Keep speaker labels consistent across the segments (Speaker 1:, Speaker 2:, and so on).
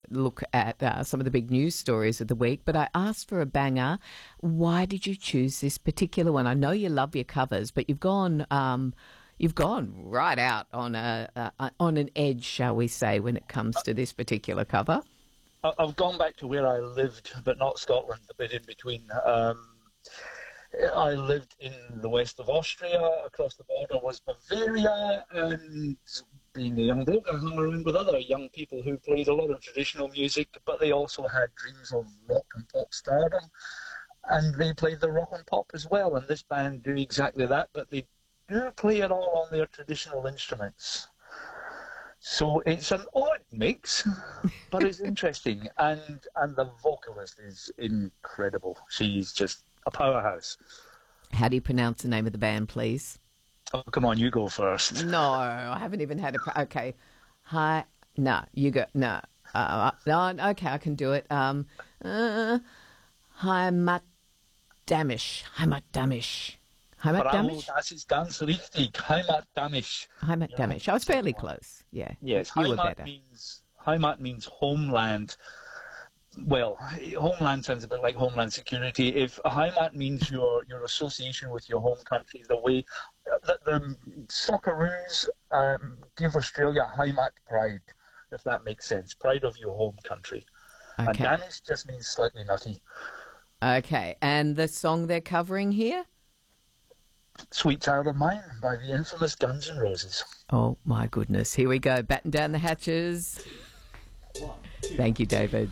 Speaker 1: look at some of the big news stories of the week, but I asked for a banger. Why did you choose this particular one? I know you love your covers, but you've gone right out on an edge, shall we say, when it comes to this particular cover.
Speaker 2: I've gone back to where I lived, but not Scotland, a bit in between. I lived in the west of Austria. Across the border was Bavaria, and being a young bloke, I hung around with other young people who played a lot of traditional music, but they also had dreams of rock and pop stardom, and they played the rock and pop as well, and this band do exactly that, but they do play it all on their traditional instruments. So it's an odd mix, but it's interesting. And the vocalist is incredible. She's just a powerhouse.
Speaker 1: How do you pronounce the name of the band, please?
Speaker 2: Oh, come on, you go first.
Speaker 1: No, I haven't even had a... Okay. Hi. No, you go... No. No, okay, I can do it. Heimat Damisch. Heimat Damisch. Heimat
Speaker 2: Bravo,
Speaker 1: Damisch?
Speaker 2: das ist ganz richtig. Heimat Damisch.
Speaker 1: Heimat Damisch. I was fairly close. Yeah.
Speaker 2: Yes,
Speaker 1: you were better.
Speaker 2: Heimat means homeland. Well, homeland sounds a bit like homeland security. If Heimat means your association with your home country, the way the Socceroos give Australia Heimat pride, if that makes sense, pride of your home country.
Speaker 1: Okay.
Speaker 2: And Danish just means slightly nutty.
Speaker 1: Okay, and the song they're covering here?
Speaker 2: Sweet Child of Mine by the infamous Guns N' Roses.
Speaker 1: Oh, my goodness. Here we go. Batten down the hatches. Thank you, David.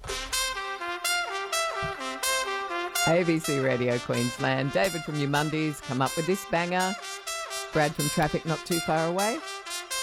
Speaker 1: ABC Radio Queensland. David from Your Mundies come up with this banger. Brad from Traffic not too far away.